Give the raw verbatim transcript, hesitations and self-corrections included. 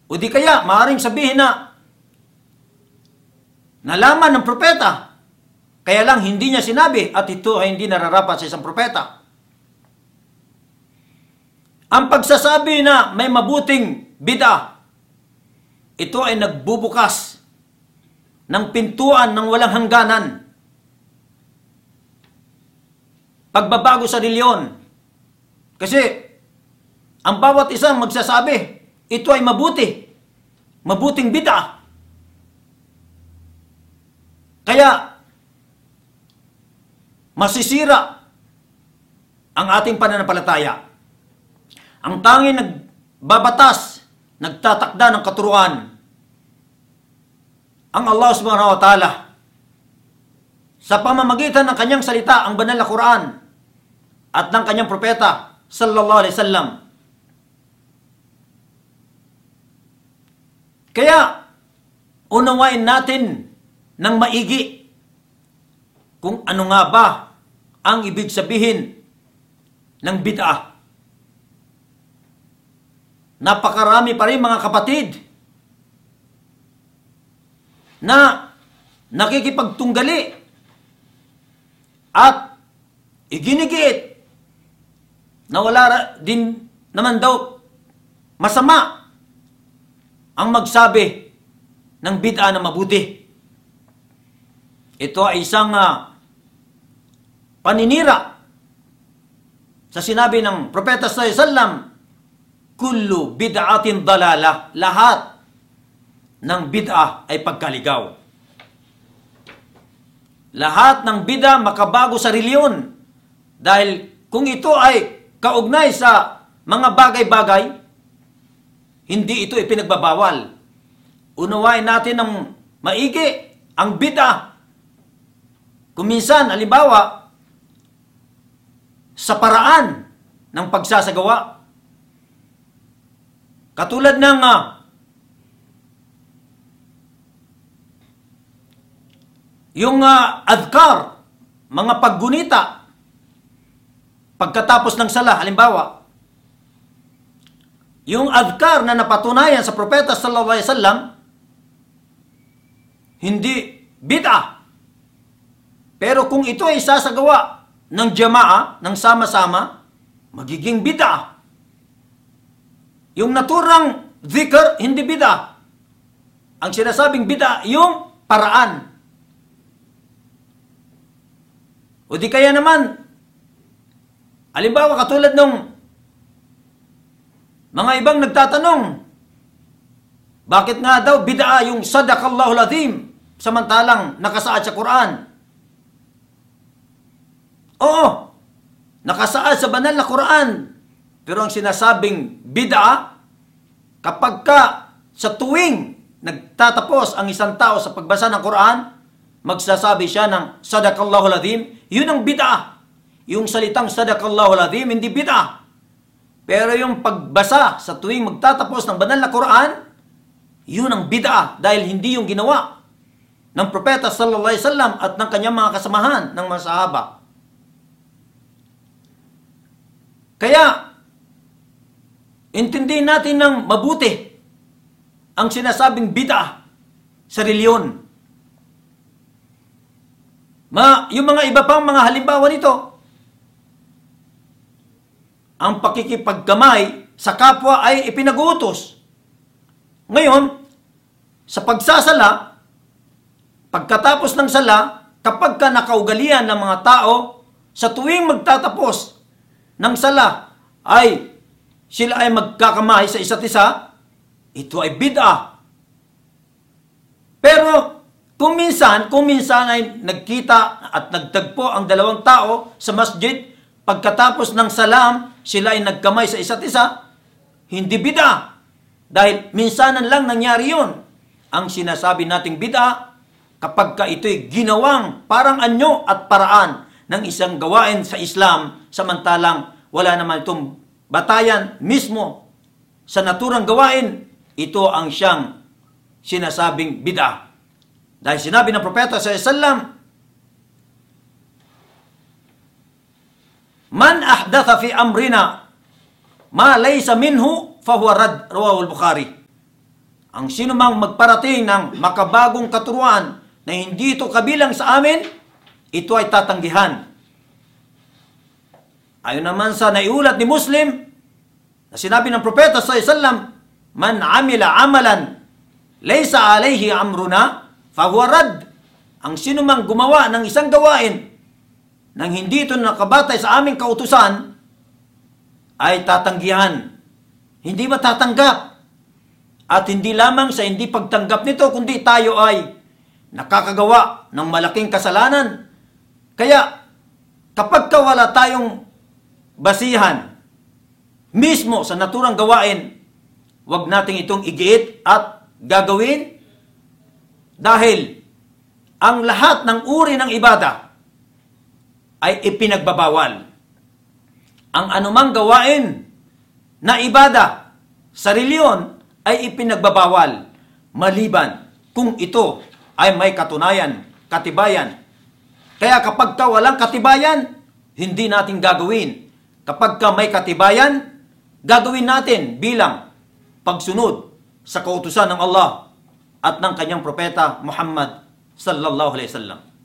O di kaya, maaaring sabihin na nalaman ng propeta, kaya lang hindi niya sinabi at ito ay hindi nararapat sa isang propeta. Ang pagsasabi na may mabuting bid'ah, ito ay nagbubukas ng pintuan ng walang hangganan. Pagbabago sa reliyon. Kasi, ang bawat isang magsasabi, ito ay mabuti. Mabuting bid'ah. Kaya, masisira ang ating pananampalataya. Ang tanging nagbabatas, nagtatakda ng katuruan, ang Allah subhanahu wa ta'ala, sa pamamagitan ng kanyang salita, ang banal na Quran, at ng kanyang propeta, sallallahu alaihi wasallam. Kaya, unawain natin ng maigi kung ano nga ba ang ibig sabihin ng bid'ah. Napakarami pa rin mga kapatid na nakikipagtunggali at iginigiit na wala din naman daw masama ang magsabi ng bid'ah na mabuti. Ito ay isang uh, paninira sa sinabi ng Propeta sallallahu alaihi wasallam, kullu bid'atin dalalah, lahat ng bid'ah ay pagkaligaw. Lahat ng bid'ah makabago sa reliyon. Dahil kung ito ay kaugnay sa mga bagay-bagay, hindi ito ipinagbabawal. Unawain natin ng maigi ang bid'ah. Kung minsan, halimbawa, sa paraan ng pagsasagawa, katulad ng uh, yung uh, adhkar, mga paggunita, pagkatapos ng sala, halimbawa, yung adhkar na napatunayan sa Propeta sallallahu alaihi wasallam, hindi bid'ah. Pero kung ito ay sasagawa ng jama'a, ng sama-sama, magiging bid'ah. Yung naturang dhikr, hindi bid'ah. Ang sinasabing bid'ah, yung paraan. O di kaya naman, halimbawa katulad nung mga ibang nagtatanong, bakit nga daw bid'ah yung sadaqallahul azim, samantalang nakasaad sa Quran? Oo, nakasaad sa banal na Quran. Pero ang sinasabing bid'ah, kapag ka sa tuwing nagtatapos ang isang tao sa pagbasa ng Quran, magsasabi siya ng sadaqallahul azim, yun ang bid'ah. Yung salitang sadaqallahul azim, hindi bid'ah. Pero yung pagbasa sa tuwing magtatapos ng banal na Quran, yun ang bid'ah dahil hindi yung ginawa ng Propeta sallallahu alaihi wasallam at ng kanyang mga kasamahan ng mga sahaba. Kaya, intindihin natin ng mabuti ang sinasabing bid'ah sa reliyon. Ma, yung mga iba pang mga halimbawa nito, ang pakikipagkamay sa kapwa ay ipinag-uutos. Ngayon, sa pagsasala, pagkatapos ng sala, kapag ka nakaugalian ng mga tao, sa tuwing magtatapos ng sala, ay sila ay magkakamay sa isa't isa, ito ay bid'ah. Pero, kung minsan, kung minsan ay nagkita at nagtagpo ang dalawang tao sa masjid, pagkatapos ng salam, sila ay nagkamay sa isa't isa, hindi bid'ah. Dahil minsanan lang nangyari yun. Ang sinasabi nating bid'ah, kapag ka ito'y ginawang parang anyo at paraan ng isang gawain sa Islam, samantalang wala naman itong batayan mismo sa naturang gawain, ito ang siyang sinasabing bid'ah. Dahil sinabi ng Propeta sallallahu alaihi wasallam, man ahdatha fi amrina ma laysa minhu fahuwa rad, rawahu al-Bukhari. ang sinumang magparating ng makabagong katuruan na hindi ito kabilang sa amin, ito ay tatanggihan. Ayon naman sa naiulat ni Muslim, na sinabi ng propeta sallallahu alaihi wasallam, man amila amalan laysa alayhi amruna fahuwa rad. Ang sinumang gumawa ng isang gawain nang hindi ito nakabatay sa aming kautusan ay tatanggihan. Hindi matatanggap. At hindi lamang sa hindi pagtanggap nito, kundi tayo ay nakakagawa ng malaking kasalanan. Kaya kapag wala tayong basihan mismo sa naturang gawain, wag nating itong igiit at gagawin, dahil ang lahat ng uri ng ibada ay ipinagbabawal. Ang anumang gawain na ibada sa reliyon ay ipinagbabawal maliban kung ito ay may katunayan, katibayan. Kaya kapag ka walang katibayan, hindi natin gagawin. Kapag ka may katibayan, gagawin natin bilang pagsunod sa kautusan ng Allah at ng kanyang propeta Muhammad sallallahu alaihi wasallam.